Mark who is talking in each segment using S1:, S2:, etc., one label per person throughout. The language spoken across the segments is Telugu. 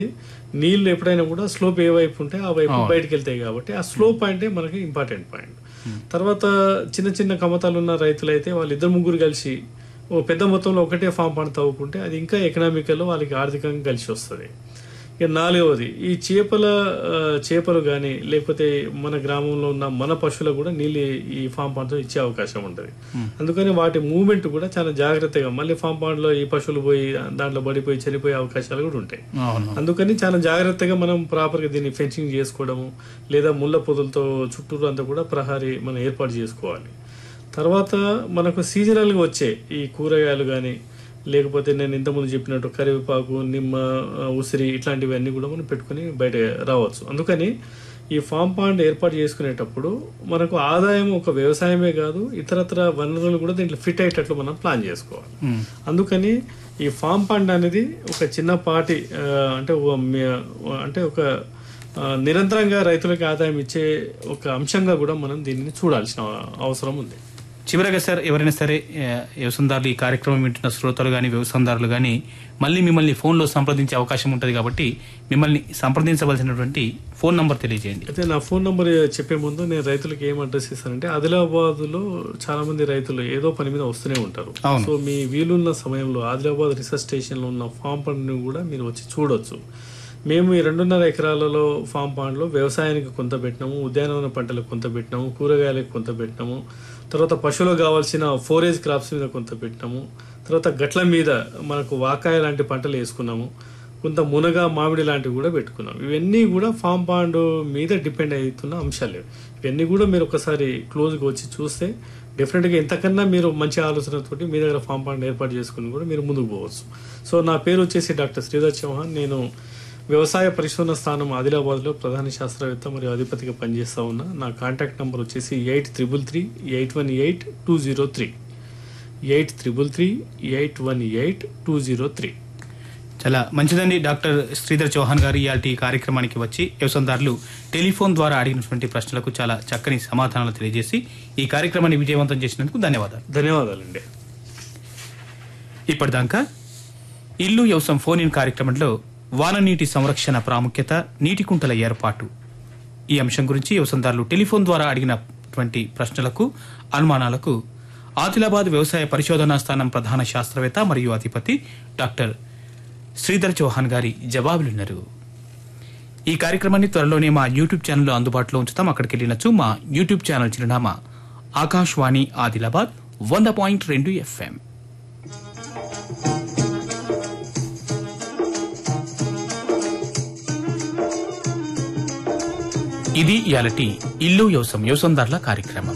S1: నీళ్లు ఎప్పుడైనా కూడా స్లోప్ ఏ వైపు ఉంటే ఆ వైపు బయటకు వెళ్తాయి కాబట్టి ఆ స్లో పాయింటే మనకి ఇంపార్టెంట్ పాయింట్. తర్వాత చిన్న చిన్న కమతాలు ఉన్న రైతులు అయితే వాళ్ళు 2-3 కలిసి ఓ పెద్ద మొత్తంలో ఒకటే ఫామ్ పంట తవ్వుకుంటే అది ఇంకా ఎకనామికల్ వాళ్ళకి ఆర్థికంగా కలిసి వస్తుంది. ఇక 4వది ఈ చేపలు కానీ లేకపోతే మన గ్రామంలో ఉన్న మన పశువులకు కూడా నీళ్ళు ఈ ఫామ్ పాండ్తో ఇచ్చే అవకాశం ఉంటుంది. అందుకని వాటి మూవ్మెంట్ కూడా చాలా జాగ్రత్తగా, మళ్ళీ ఫామ్ పాండ్లో ఈ పశువులు పోయి దాంట్లో పడిపోయి చనిపోయే అవకాశాలు కూడా ఉంటాయి. అందుకని చాలా జాగ్రత్తగా మనం ప్రాపర్గా దీన్ని ఫెన్సింగ్ చేసుకోవడము లేదా ముళ్ళ పొదలతో చుట్టూరు అంతా కూడా ప్రహారీ మనం ఏర్పాటు చేసుకోవాలి. తర్వాత మనకు సీజనల్గా వచ్చే ఈ కూరగాయలు కానీ లేకపోతే నేను ఇంతకుముందు చెప్పినట్టు కరివేపాకు, నిమ్మ, ఉసిరి ఇట్లాంటివన్నీ కూడా మనం పెట్టుకుని బయట రావచ్చు. అందుకని ఈ ఫామ్ పాండ్ ఏర్పాటు చేసుకునేటప్పుడు మనకు ఆదాయం ఒక వ్యవసాయమే కాదు, ఇతరత్ర వనరులు కూడా దీంట్లో ఫిట్ అయ్యేటట్లు మనం ప్లాన్ చేసుకోవాలి. అందుకని ఈ ఫామ్ పాండ్ అనేది ఒక చిన్నపాటి అంటే ఒక నిరంతరంగా రైతులకు ఆదాయం ఇచ్చే ఒక అంశంగా కూడా మనం దీనిని చూడాల్సిన అవసరం ఉంది.
S2: చివరగా సార్, ఎవరైనా సరే వ్యవసాయదారులు ఈ కార్యక్రమం వింటున్న శ్రోతలు కానీ వ్యవసాయదారులు కానీ మళ్ళీ మిమ్మల్ని ఫోన్లో సంప్రదించే అవకాశం ఉంటుంది కాబట్టి మిమ్మల్ని సంప్రదించవలసినటువంటి ఫోన్ నంబర్ తెలియజేయండి.
S1: అయితే నా ఫోన్ నంబర్ చెప్పే ముందు నేను రైతులకు ఏం అడ్రస్ ఇస్తానంటే, ఆదిలాబాద్లో చాలా మంది రైతులు ఏదో పని మీద వస్తూనే ఉంటారు. సో మీ వీలున్న సమయంలో ఆదిలాబాద్ రీసెర్చ్ స్టేషన్లో ఉన్న ఫామ్ పండ్ని కూడా మీరు వచ్చి చూడొచ్చు. మేము ఈ 2.5 ఎకరాలలో ఫామ్ పాండ్లో వ్యవసాయానికి కొంత పెట్టినాము, ఉద్యానవన పంటలకు కొంత పెట్టినాము, కూరగాయలకు కొంత పెట్టినాము, తర్వాత పశువులకు కావాల్సిన ఫోరేజ్ క్రాప్స్ మీద కొంత పెట్టినాము, తర్వాత గట్ల మీద మనకు వాకాయ లాంటి పంటలు వేసుకున్నాము, కొంత మునగ, మామిడి లాంటివి కూడా పెట్టుకున్నాం. ఇవన్నీ కూడా ఫామ్ పాండ్ మీద డిపెండ్ అవుతున్న అంశాలు. ఇవన్నీ కూడా మీరు ఒకసారి క్లోజ్గా వచ్చి చూస్తే డెఫినెట్గా ఎంతకన్నా మీరు మంచి ఆలోచనతోటి మీ దగ్గర ఫామ్ పాండ్ ఏర్పాటు చేసుకుని కూడా మీరు ముందుకు పోవచ్చు. సో నా పేరు వచ్చేసి డాక్టర్ శ్రీధర్ చౌహాన్. నేను వ్యవసాయ పరిశోధన స్థానం ఆదిలాబాద్లో ప్రధాన శాస్త్రవేత్త మరియు అధిపతిగా పనిచేస్తా ఉన్నా. నా కాంటాక్ట్ నెంబర్ వచ్చేసి 8333-818-203 8333-818-203.
S2: చాలా మంచిదండి. డాక్టర్ శ్రీధర్ చౌహాన్ గారు ఇయాల్టి కార్యక్రమానికి వచ్చి వ్యవసాయదారులు టెలిఫోన్ ద్వారా అడిగినటువంటి ప్రశ్నలకు చాలా చక్కని సమాధానాలు తెలియజేసి ఈ కార్యక్రమాన్ని విజయవంతం చేసినందుకు ధన్యవాదాలు.
S1: ధన్యవాదాలండి.
S2: ఇప్పటిదాకా ఇల్లు వ్యవసాయం ఫోన్ ఇన్ కార్యక్రమంలో వాననీటి సంరక్షణ ప్రాముఖ్యత, నీటి కుంటల ఏర్పాటు ఈ అంశం గురించి వ్యవసాయదారులు టెలిఫోన్ ద్వారా అడిగినటువంటి ప్రశ్నలకు, అనుమానాలకు ఆదిలాబాద్ వ్యవసాయ పరిశోధనా స్థానం ప్రధాన శాస్త్రవేత్త మరియు అధిపతి డాక్టర్ శ్రీధర్ చౌహాన్ గారి జవాబులున్నారు. ఈ కార్యక్రమాన్ని త్వరలోనే మా యూట్యూబ్ ఛానల్లో అందుబాటులో ఉంచుతాం. అక్కడికి వెళ్ళినచ్చు. మా యూట్యూబ్ ఛానల్ చిరునామా ఆకాశవాణి ఆదిలాబాద్ 100.2 FM. ఇది ఇయాలటి ఇల్లు వ్యవసాయదారుల కార్యక్రమం.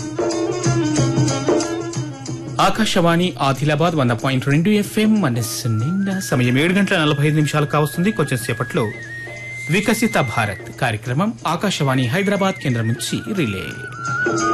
S2: ఆకాశవాణి ఆదిలాబాద్ 100.2 FM. మనస్సు నిండా సమయం 7:45 కావస్తుంది. కొంచెం సేపట్లో వికసిత భారత్ కార్యక్రమం ఆకాశవాణి హైదరాబాద్ కేంద్రం నుంచి రిలే.